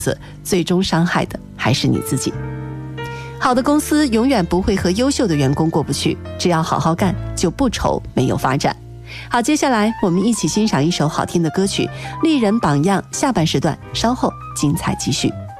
最终伤害的还是你自己。好的公司永远不会和优秀的员工过不去，只要好好干，就不愁没有发展。好，接下来我们一起欣赏一首好听的歌曲《丽人榜样》，下半时段稍后精彩继续。